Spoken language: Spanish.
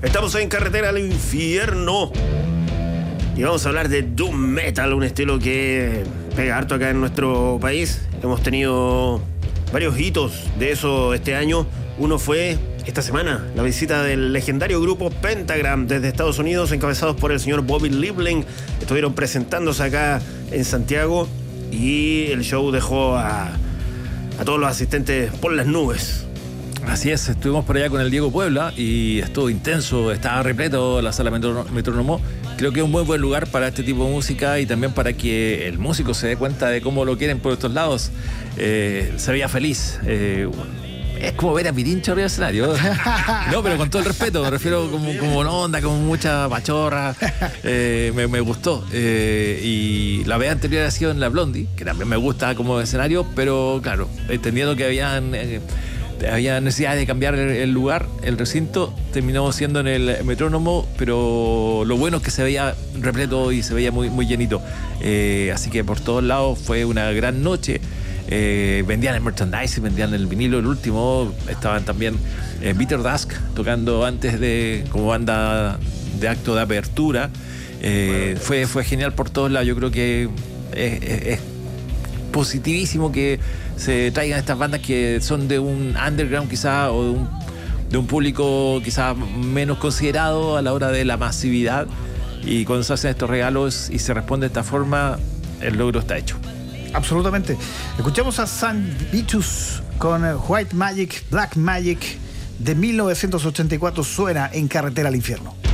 Estamos en Carretera al Infierno y vamos a hablar de Doom Metal, un estilo que pega harto acá en nuestro país. Hemos tenido varios hitos de eso este año. Uno fue esta semana, la visita del legendario grupo Pentagram desde Estados Unidos, encabezados por el señor Bobby Liebling. Estuvieron presentándose acá en Santiago y el show dejó a todos los asistentes por las nubes. Así es, estuvimos por allá con el Diego Puebla y estuvo intenso, estaba repleto la sala Metrónomo. Creo que es un muy buen lugar para este tipo de música y también para que el músico se dé cuenta de cómo lo quieren por estos lados. Se veía feliz. Es como ver a Pirincho arriba del escenario. No, pero con todo el respeto, me refiero como onda, como mucha pachorra. Me gustó. Y la vez anterior ha sido en la Blondie, que también me gusta como escenario, pero claro, entendiendo que había necesidad de cambiar el lugar, el recinto, terminó siendo en el Metrónomo, pero lo bueno es que se veía repleto y se veía muy, muy llenito. Así que por todos lados fue una gran noche. Vendían el merchandising, vendían el vinilo, el último. Estaban también Bitter Dusk tocando antes como banda de acto de apertura. Fue genial por todos lados. Yo creo que es positivísimo que se traigan estas bandas que son de un underground quizá, o de un público quizá menos considerado a la hora de la masividad, y cuando se hacen estos regalos y se responde de esta forma, el logro está hecho. Absolutamente. Escuchamos a San Vitus con White Magic, Black Magic de 1984, suena en Carretera al Infierno.